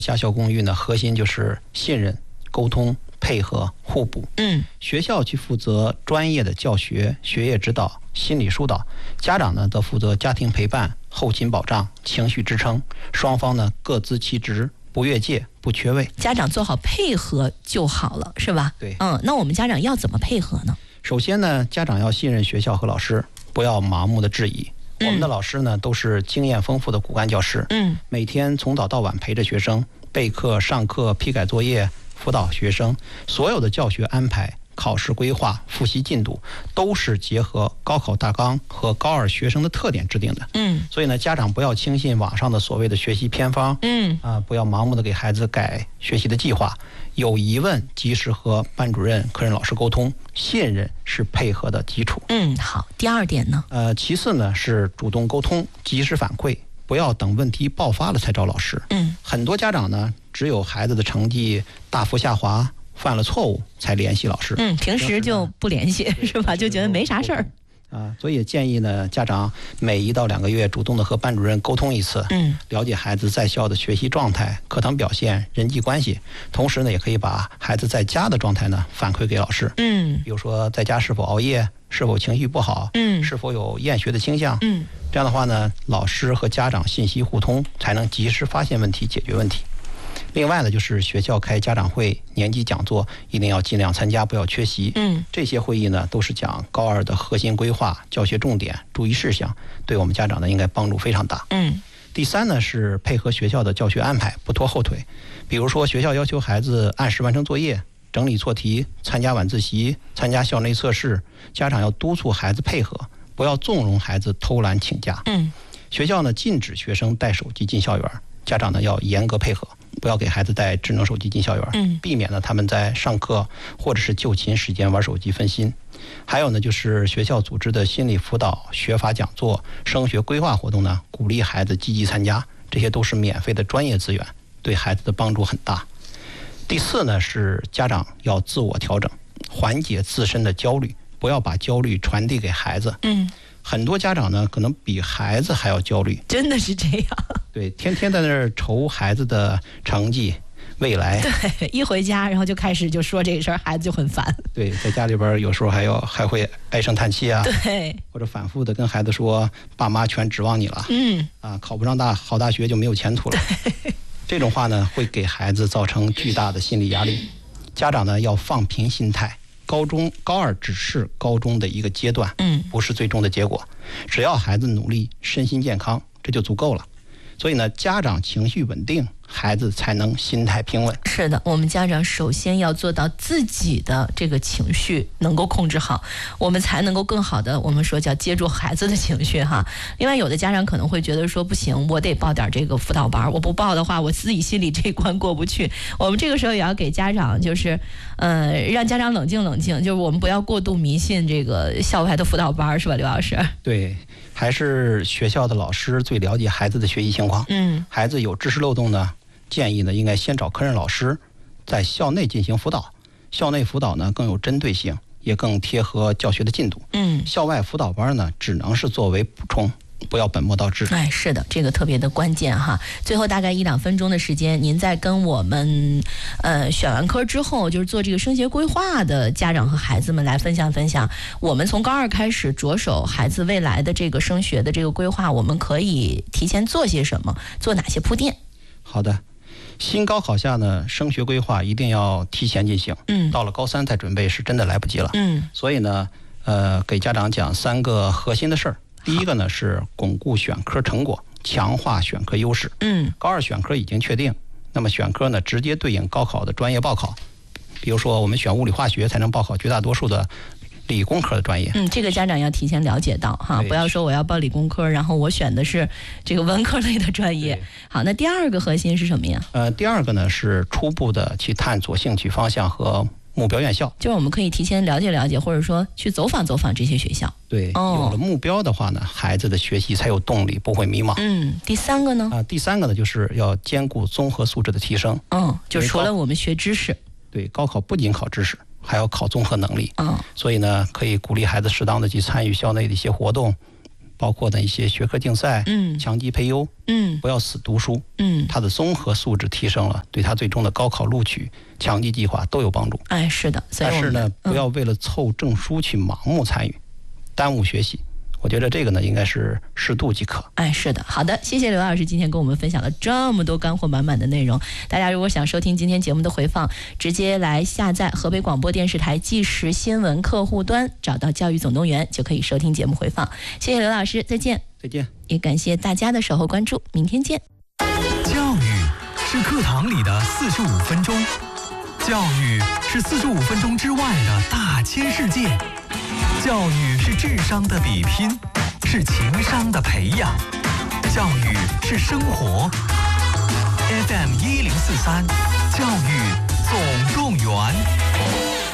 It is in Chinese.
家校共育呢，核心就是信任、沟通、配合、互补。学校去负责专业的教学、学业指导、心理疏导，家长呢则负责家庭陪伴、后勤保障、情绪支撑。双方呢各司其职，不越界，不缺位。 家长做好配合就好了，是吧？ 对。 那我们家长要怎么配合呢？ 首先呢，家长要信任学校和老师，不要盲目的质疑。我们的老师呢都是经验丰富的骨干教师，每天从早到晚陪着学生备课、上课、批改作业、辅导学生，所有的教学安排、考试规划、复习进度都是结合高考大纲和高2学生的特点制定的。所以呢，家长不要轻信网上的所谓的学习偏方，不要盲目的给孩子改学习的计划，有疑问及时和班主任、科任老师沟通，信任是配合的基础。 好。第二点呢？ 其次呢是主动沟通，及时反馈，不要等问题爆发了才找老师。很多家长呢，只有孩子的成绩大幅下滑、犯了错误才联系老师。 平时就不联系是吧？就觉得没啥事儿。 所以建议呢，家长每1到2个月主动的和班主任沟通一次，了解孩子在校的学习状态、课堂表现、人际关系，同时呢，也可以把孩子在家的状态呢反馈给老师。比如说在家是否熬夜，是否情绪不好，是否有厌学的倾向。这样的话呢，老师和家长信息互通，才能及时发现问题，解决问题。另外呢，就是学校开家长会、年级讲座，一定要尽量参加，不要缺席。这些会议呢，都是讲高2的核心规划、教学重点、注意事项，对我们家长呢应该帮助非常大。第三呢，是配合学校的教学安排，不拖后腿。比如说，学校要求孩子按时完成作业、整理错题、参加晚自习、参加校内测试，家长要督促孩子配合，不要纵容孩子偷懒请假。学校呢禁止学生带手机进校园，家长呢要严格配合，不要给孩子带智能手机进校园，避免呢他们在上课或者是就寝时间玩手机分心。还有呢，就是学校组织的心理辅导、学法讲座、升学规划活动呢，鼓励孩子积极参加，这些都是免费的专业资源，对孩子的帮助很大。第四呢，是家长要自我调整，缓解自身的焦虑，不要把焦虑传递给孩子。很多家长呢，可能比孩子还要焦虑。 真的是这样。 对，天天在那儿愁孩子的成绩、未来。 对，一回家然后就开始就说这个事儿，孩子就很烦。 对，在家里边有时候还会唉声叹气啊。 对。 或者反复的跟孩子说，爸妈全指望你了。考不上好大学就没有前途了。这种话呢，会给孩子造成巨大的心理压力。家长呢要放平心态。高2只是高中的一个阶段，不是最终的结果。只要孩子努力，身心健康，这就足够了。所以呢，家长情绪稳定，孩子才能心态平稳。 是的，我们家长首先要做到自己的这个情绪能够控制好，我们才能够更好的，我们说叫接住孩子的情绪哈。另外，有的家长可能会觉得说不行，我得报点这个辅导班，我不报的话，我自己心里这关过不去。我们这个时候也要给家长就是让家长冷静冷静，就是我们不要过度迷信这个校外的辅导班，是吧，刘老师？ 对，还是学校的老师最了解孩子的学习情况。孩子有知识漏洞呢，建议呢应该先找科任老师，在校内进行辅导。校内辅导呢更有针对性，也更贴合教学的进度。校外辅导班呢只能是作为补充，不要本末倒置。 是的，这个特别的关键哈。最后大概1-2分钟的时间，您再跟我们选完科之后，就是做这个升学规划的家长和孩子们来分享分享，我们从高2开始着手孩子未来的这个升学的这个规划，我们可以提前做些什么，做哪些铺垫？ 好的。新高考下呢，升学规划一定要提前进行。到了高3再准备是真的来不及了。所以呢，给家长讲3个核心的事儿。第一个呢是巩固选科成果，强化选科优势。高2选科已经确定，那么选科呢直接对应高考的专业报考。比如说我们选物理化学才能报考绝大多数的理工科的专业。 这个家长要提前了解到哈，不要说我要报理工科，然后我选的是这个文科类的专业。好，那第二个核心是什么呀？ 第二个呢是初步的去探索兴趣方向和目标院校， 就是我们可以提前了解了解，或者说去走访走访这些学校。 对，有了目标的话呢，孩子的学习才有动力，不会迷茫。 第三个呢？ 第三个呢，就是要兼顾综合素质的提升。 就除了我们学知识， 对，高考不仅考知识，还要考综合能力。所以呢，可以鼓励孩子适当的去参与校内的一些活动， 包括的一些学科竞赛，强基培优，不要死读书，他的综合素质提升了，对他最终的高考录取、强基计划都有帮助。 哎，是的， 但是呢，不要为了凑证书去盲目参与，耽误学习。我觉得这个呢，应该是适度即可。 哎，是的，好的，谢谢刘老师今天跟我们分享了这么多干货满满的内容。大家如果想收听今天节目的回放，直接来下载河北广播电视台即时新闻客户端，找到教育总动员就可以收听节目回放。谢谢刘老师，再见。 再见。 也感谢大家的守候关注，明天见。 教育是课堂里的45分钟，教育是45分钟之外的大千世界。教育是智商的比拼，是情商的培养，教育是生活。FM 1043，教育总动员。